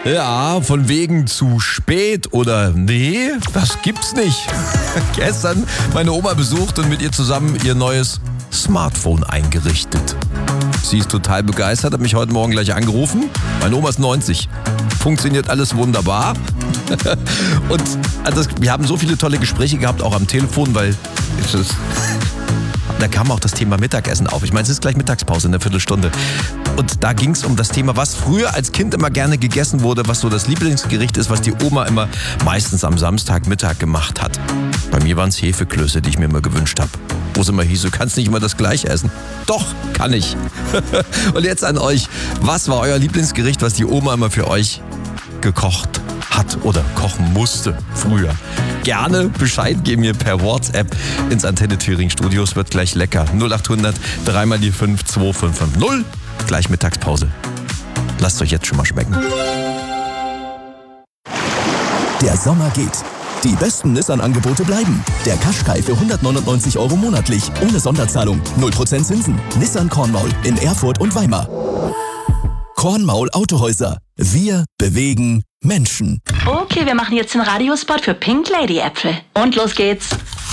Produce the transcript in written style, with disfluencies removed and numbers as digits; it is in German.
Ja, von wegen zu spät oder nee, das gibt's nicht. Gestern meine Oma besucht und mit ihr zusammen ihr neues Smartphone eingerichtet. Sie ist total begeistert, hat mich heute Morgen gleich angerufen. Meine Oma ist 90. Funktioniert alles wunderbar. Und wir haben so viele tolle Gespräche gehabt, auch am Telefon, weil da kam auch das Thema Mittagessen auf. Ich meine, es ist gleich Mittagspause in einer Viertelstunde. Und da ging es um das Thema, was früher als Kind immer gerne gegessen wurde, was so das Lieblingsgericht ist, was die Oma immer meistens am Samstagmittag gemacht hat. Bei mir waren es Hefeklöße, die ich mir immer gewünscht habe. Wo es immer hieß, du kannst nicht immer das Gleiche essen. Doch, kann ich. Und jetzt an euch. Was war euer Lieblingsgericht, was die Oma immer für euch gekocht hat oder kochen musste früher? Gerne Bescheid geben mir per WhatsApp ins Antenne Thüringen Studio. Es wird gleich lecker. 0800 3 mal die 5 2550. Gleich Mittagspause. Lasst euch jetzt schon mal schmecken. Der Sommer geht. Die besten Nissan-Angebote bleiben. Der Qashqai für 199 € monatlich, ohne Sonderzahlung, 0% Zinsen. Nissan Kornmaul in Erfurt und Weimar. Kornmaul Autohäuser. Wir bewegen Menschen. Okay, wir machen jetzt den Radiospot für Pink Lady Äpfel. Und los geht's.